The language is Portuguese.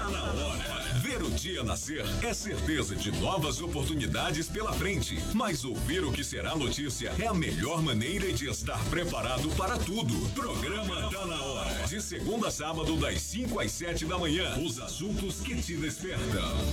na hora. Ver o dia nascer é certeza de novas oportunidades pela frente. Mas ouvir o que será notícia é a melhor maneira de estar preparado para tudo. Programa Tá na Hora. De segunda a sábado, das 5 às 7 da manhã. Os assuntos que te despertam.